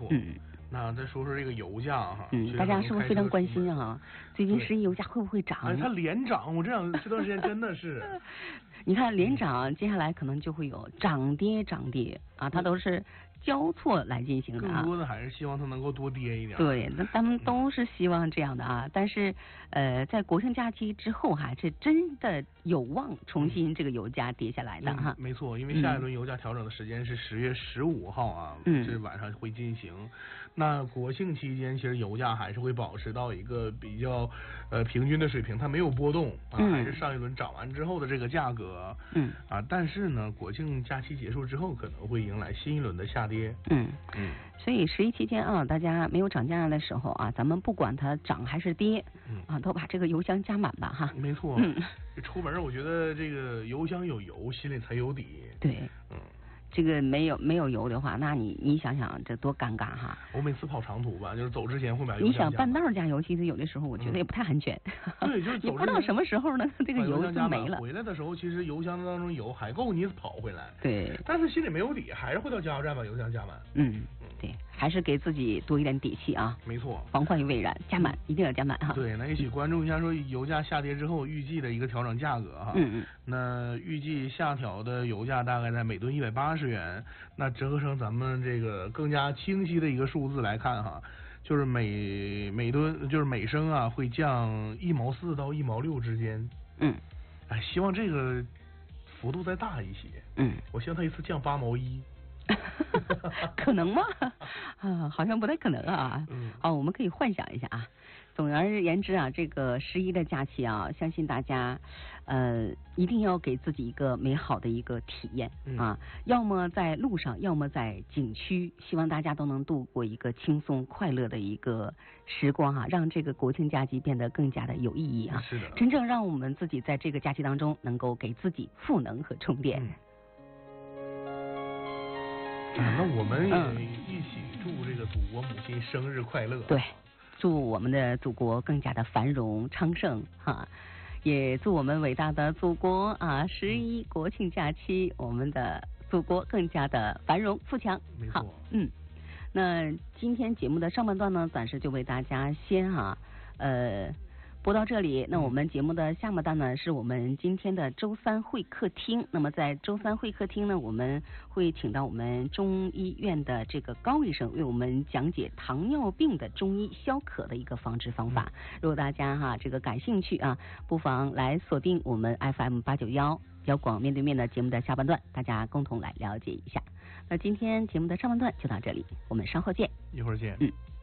错。那再说说这个油价哈， 大家是不是非常关心啊？最近11油价会不会涨？ 它连涨，我这段时间真的是。 你看连涨，接下来可能就会有涨跌啊，它都是交错来进行的啊。 更多的还是希望它能够多跌一点。 对，那咱们都是希望这样的啊。但是在国庆假期之后还是真的有望重新这个油价跌下来的哈。 没错，因为下一轮油价调整的时间是10月15号啊，这晚上会进行。那国庆期间，其实油价还是会保持到一个比较平均的水平，它没有波动啊，还是上一轮涨完之后的这个价格。但是呢，国庆假期结束之后，可能会迎来新一轮的下跌。 所以11期间啊，大家没有涨价的时候啊，咱们不管它涨还是跌，都把这个油箱加满吧哈。 没错。出门我觉得这个油箱有油，心里才有底。 对。这个没有油的话，那你想想这多尴尬哈！ 我每次跑长途吧，就是走之前会买油箱。 你想半道加油，其实有的时候我觉得也不太安全。 对，就是你不知道什么时候呢，这个油就没了。 回来的时候，其实油箱当中油还够你跑回来。 对。 但是心里没有底，还是会到加油站把油箱加满。 对，还是给自己多一点底气啊。 没错。 防患于未然，加满一定要加满哈。 对，那一起关注一下说油价下跌之后预计的一个调整价格哈。那预计下调的油价大概在每吨180元。那折合成咱们这个更加清晰的一个数字来看哈，就是每吨就是每升啊会降1毛4到1毛6之间。希望这个幅度再大一些。我希望它一次降8毛1。 可能吗？好像不太可能啊。我们可以幻想一下啊。总而言之啊，这个11的假期啊，相信大家一定要给自己一个美好的一个体验啊，要么在路上，要么在景区，希望大家都能度过一个轻松快乐的一个时光啊，让这个国庆假期变得更加的有意义啊。 是的。 真正让我们自己在这个假期当中能够给自己赋能和充电。 那我们也一起祝这个祖国母亲生日快乐。 对。祝我们的祖国更加的繁荣昌盛哈，也祝我们伟大的祖国啊，11国庆假期，我们的祖国更加的繁荣富强。 好， 那今天节目的上半段呢，暂时就为大家先播到这里。那我们节目的下半段呢，是我们今天的周三会客厅。那么在周三会客厅呢，我们会请到我们中医院的这个高医生为我们讲解糖尿病的中医消渴的一个防治方法。如果大家这个感兴趣啊，不妨来锁定我们 FM891央广面对面的节目的下半段，大家共同来了解一下。那今天节目的上半段就到这里，我们稍后见。 一会儿见。